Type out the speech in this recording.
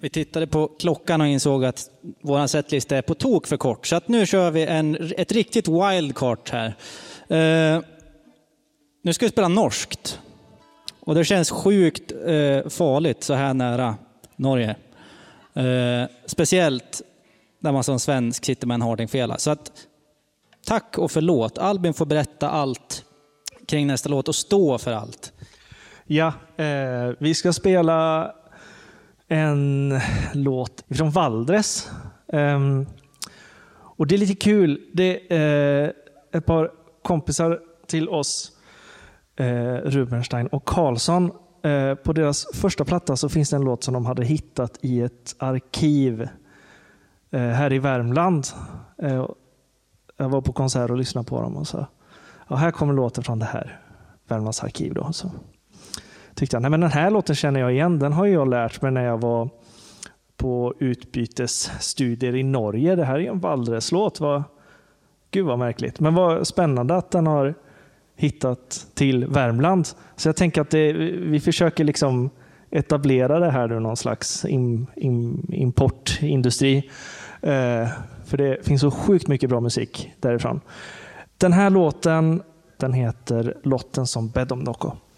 Vi tittade på klockan och insåg att vår setlista är på tok för kort. Så att nu kör vi ett riktigt wildcard här. Nu ska vi spela norskt. Och det känns sjukt farligt så här nära Norge. Speciellt när man som svensk sitter med en hardingfela. Så att tack och förlåt. Albin får berätta allt kring nästa låt och stå för allt. Ja, vi ska spela en låt från Valdres. Och det är lite kul. Det är ett par kompisar till oss, Rubenstein och Karlsson. På deras första platta så finns det en låt som de hade hittat i ett arkiv här i Värmland. Jag var på konsert och lyssnade på dem och sa, ja, här kommer låten från det här Värmlands arkiv då. Så tyckte jag, nej men den här låten känner jag igen. Den har jag lärt mig när jag var på utbytesstudier i Norge. Det här är en Valdres-låt. Gud vad märkligt. Men vad spännande att den har hittat till Värmland. Så jag tänker att vi försöker liksom etablera det här nu, någon slags importindustri. För det finns så sjukt mycket bra musik därifrån. Den här låten, den heter Lotten som bädd om Nocco.